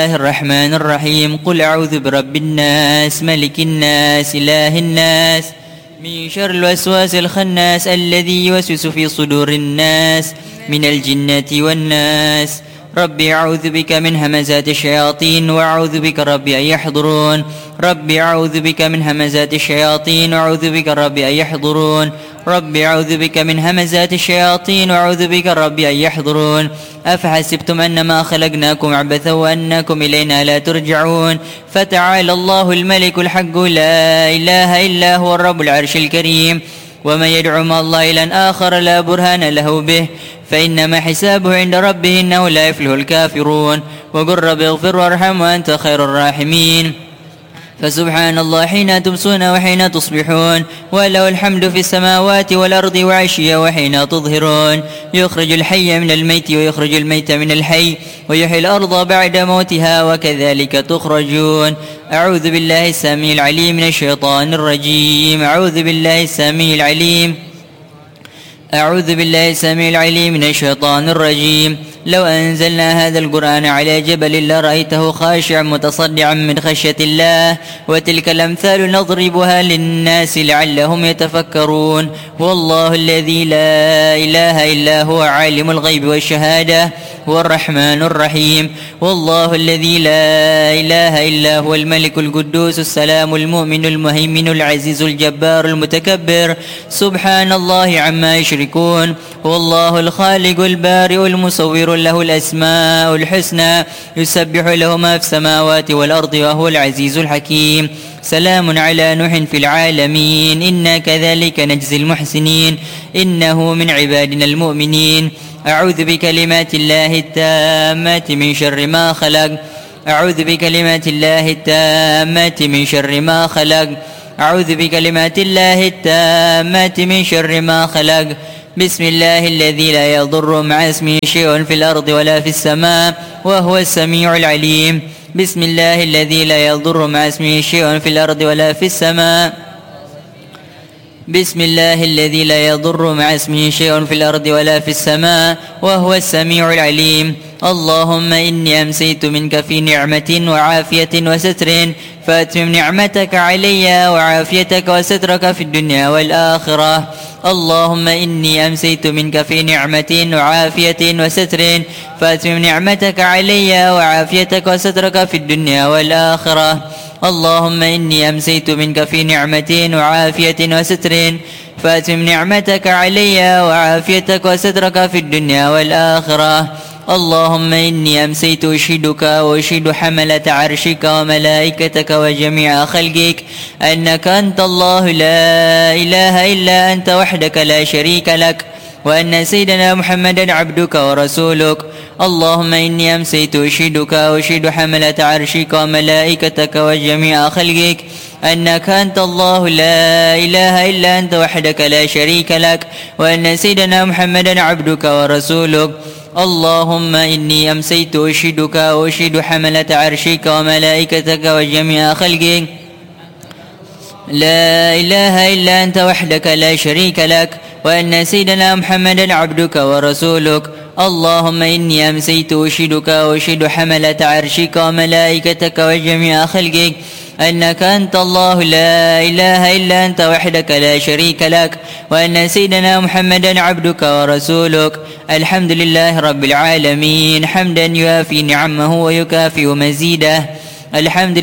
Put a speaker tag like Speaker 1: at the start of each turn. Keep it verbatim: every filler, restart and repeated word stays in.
Speaker 1: الله الرحمن الرحيم. قل أعوذ برب الناس ملك الناس إله الناس من شر الوسواس الخناس الذي يوسوس في صدور الناس من الجنة والناس. ربي أعوذ بك من همزات الشياطين وأعوذ بك ربي أن يحضرون. ربي أعوذ بك من همزات الشياطين وأعوذ بك ربي أن يحضرون. ربي أعوذ بك من همزات الشياطين وأعوذ بك ربي أن يحضرون. أفحسبتم أنما خلقناكم عبثا وأنكم إلينا لا ترجعون. فتعالى الله الملك الحق لا إله إلا هو الرب العرش الكريم. ومن يدعو مع الله إلها آخر لا برهان له به فإنما حسابه عند ربه إنه لا يفلح الكافرون. وقل رب اغفر وارحم وأنت خير الراحمين. فسبحان الله حين تمسون وحين تصبحون وله الحمد في السماوات والأرض وعشيا وحين تظهرون. يخرج الحي من الميت ويخرج الميت من الحي ويحيي الأرض بعد موتها وكذلك تخرجون. أعوذ بالله السميع العليم من الشيطان الرجيم. أعوذ بالله السميع العليم أعوذ بالله السميع العليم من الشيطان الرجيم. لو أنزلنا هذا القرآن على جبل لرأيته خاشعا متصدعا من خشية الله. وتلك الأمثال نضربها للناس لعلهم يتفكرون. والله الذي لا إله إلا هو عالم الغيب والشهادة هو الرحمن الرحيم. والله الذي لا إله إلا هو الملك القدوس السلام المؤمن المهيمن العزيز الجبار المتكبر. سبحان الله عما يشركون. والله الخالق البارئ المصور له الأسماء الحسنى يسبح له ما في السماوات والأرض وهو العزيز الحكيم. سلام على نوح في العالمين إنا كذلك نجزي المحسنين إنه من عبادنا المؤمنين. أعوذ بكلمات الله التامات من شر ما خلق. أعوذ بكلمات الله التامات من شر ما خلق. أعوذ بكلمات الله التامات من شر ما خلق. بسم الله الذي لا يضر مع اسمه شيء في الأرض ولا في السماء وهو السميع العليم. بسم الله الذي لا يضر مع اسمه شيء في الأرض ولا في السماء. بسم الله الذي لا يضر مع اسمه شيء في الأرض ولا في السماء وهو السميع العليم. اللهم إني أمسيت منك في نعمة وعافية وستر فأتمم نعمتك علي وعافيتك وسترك في الدنيا والآخرة. اللهم إني أمسيت منك في نعمة وعافية وستر فأتمم نعمتك علي وعافيتك وسترك في الدنيا والآخرة. اللهم إني أمسيت منك في نعمة وعافية وستر فأتمم نعمتك علي وعافيتك وسترك في الدنيا والآخرة. اللهم إني أمسيت أشهدك وأشهد حملة عرشك وملائكتك وجميع خلقك أنك أنت الله لا إله إلا أنت وحدك لا شريك لك وأن سيدنا محمدا عبدك ورسولك. اللهم إني أمسيت أشهدك وأشهد حملة عرشك وملائكتك وجميع خلقك أنك أنت الله لا إله إلا أنت وحدك لا شريك لك وأن سيدنا محمدا عبدك ورسولك. اللهم إني أمسيت أشهدك وأشهد حملة عرشك وملائكتك وجميع خلقك لا إله إلا أنت وحدك لا شريك لك وأن سيدنا محمدا عبدك ورسولك. اللهم إني أمسيت أشهدك وأشهد حملة عرشك وملائكتك وجميع خلقك أنك أنت الله لا إله إلا أنت وحدك لا شريك لك وأن سيدنا محمدا عبدك ورسولك. الحمد لله رب العالمين حمدا يوافي نعمه ويكافئ مزيده. الحمد